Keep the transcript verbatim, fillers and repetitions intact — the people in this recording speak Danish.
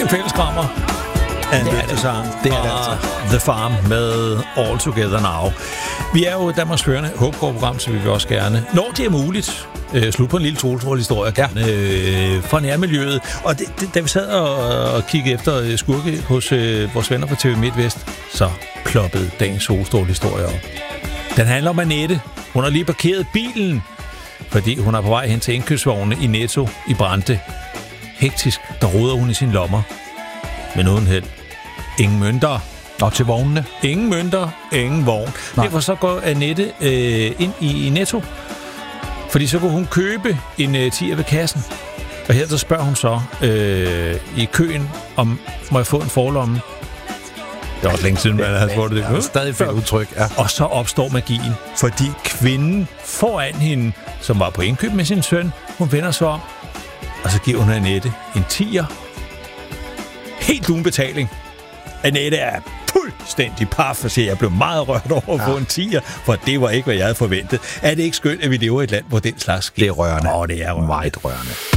en fælleskrammer af en løftesang det er det altså. The Farm med All Together Now. Vi er jo Danmarks førende håbgård-program, så vi vil også gerne, når det er muligt, øh, slut på en lille solstråle-historie ja. øh, fra nærmiljøet. Og det, det, da vi sad og, og kiggede efter skurke hos øh, vores venner på T V MidtVest, så ploppede dagens solstråle-historie op. Den handler om Annette. Hun har lige parkeret bilen, fordi hun er på vej hen til indkøbsvogne i Netto i Brande. Hektisk, der roder hun i sine lommer. Men uden held. Ingen mønter. Og til vognene? Ingen mønter, ingen vogn. Nej. Derfor så går Annette øh, ind i, i Netto, fordi så kunne hun købe en øh, tier ved kassen. Og her så spørger hun så øh, i køen, om må jeg få en forlomme. Det var også længe siden, man havde fået det. Ja, stadig fedt udtryk, ja. Og så opstår magien, fordi kvinden foran hende, som var på indkøb med sin søn, hun vender sig om, og så giver hun Annette en tier. Helt uden betaling. Annette er fuldstændig paf, og siger, jeg blev meget rørt over at få ja. en tier, for det var ikke, hvad jeg havde forventet. Er det ikke skønt, at vi lever i et land, hvor den slags sker? Det er rørende. Åh, det er rørende. Meget rørende.